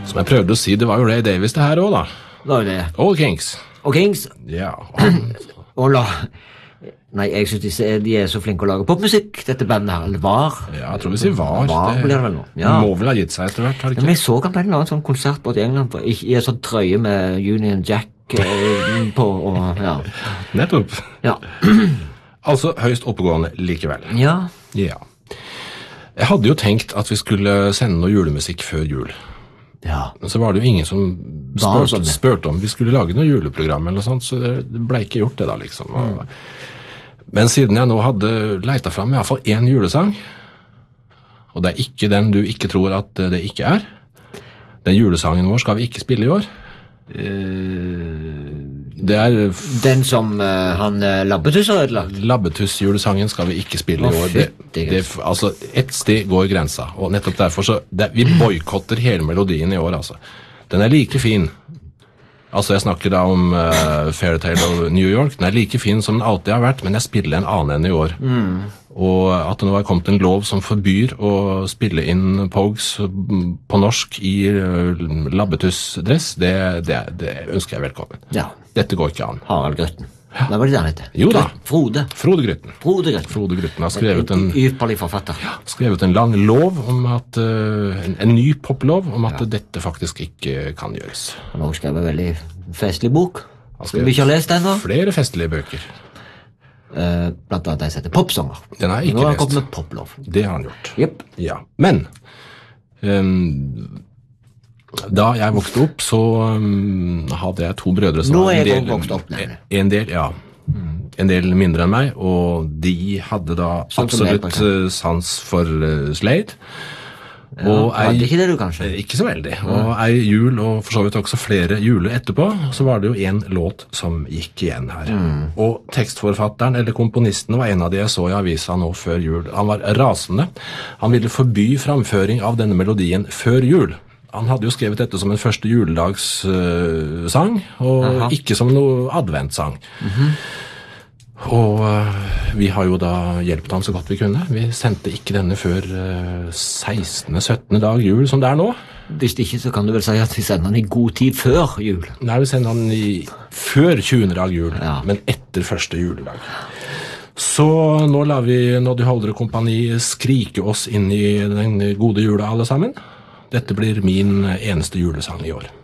Som jeg prøvde å si, det var jo Ray Davies det her også da. Var det? Og Kings. Og Kings? Ja. Nei, jeg synes de er så flinke å lage popmusikk, dette bandet her, eller var. Ja, jeg tror vi sier var. Var blir det vel nå. Ja. Må vel ha gitt seg etter hvert, har det ikke? Men jeg så han på en eller annen sånn konsert på i England, i en sånn trøye med Union Jack på, og ja. Nettopp. Ja. Altså høyst oppegående likevel. Ja. Ja. Jeg hadde jo tenkt at vi skulle sende noe julemusikk før jul. Ja. Men så var det jo ingen som spurte om vi skulle lage noe juleprogram eller noe sånt, så det ble ikke gjort det da, liksom. Men siden jeg nå hadde leita fram i hvert fall en julesang, og det er ikke den du ikke tror at det ikke er, den julesangen vår skal vi ikke spille i år. Det er den som han Labbetuss har ødelagt. Labbetuss-julesangen skal vi ikke spille i år. Altså, et sted går grensa, og nettopp derfor så vi boykotter hele melodien i år, altså. Den er like fin. Altså, jeg snakker da om Fairytale of New York. Den er like fin som den alltid har vært, men jeg spiller en annen enn i år. Og at det nå har kommet en lov som forbyr å spille inn Pogues på norsk i Labbetuss-dress, det ønsker jeg velkommen. Ja. Dette går ikke an. Harald Grytten. Hva var det der hette? Jo da. Frode Grytten. Frode Grytten har skrevet ypperlig forfatter. Skrevet en lang lov om at, en ny poplov om at dette faktisk ikke kan gjøres. Han har skrevet en veldig festlig bok. Skal vi ikke ha lest den nå? Flere festlige bøker. Blant annet de som heter popsanger. Den har jeg ikke lest. Nå har lest. han kommet med poplov. Det har han gjort. Jep. Ja. Men da jeg vokste opp, så hadde jeg to brødre som nå er jeg vokst opp, nemlig. En del mindre enn meg, og de hadde da absolutt sans for Slade. Og hadde ikke det du kanskje? Ikke så veldig. Og ei jul, og for så vidt også flere juler etterpå, så var det jo en låt som gikk igjen her. Og tekstforfatteren, eller komponisten, var en av de jeg så i avisa nå før jul. Han var rasende. Han ville forby framføring av denne melodien før jul. Han hadde jo skrevet dette som en første juledagssang, og ikke som noe adventsang. Og vi har jo da hjulpet ham så godt vi kunne. Vi sendte ikke denne før 16.-17. dag jul, som det er nå. Hvis ikke, så kan du vel si at vi sender den i god tid før jul. Nei, vi sender den før 20. dag jul, men etter første juledag. Så nå lar vi Noddy Holder og kompani skrike oss inn i den gode jula alle sammen. Dette blir min eneste julesang i år.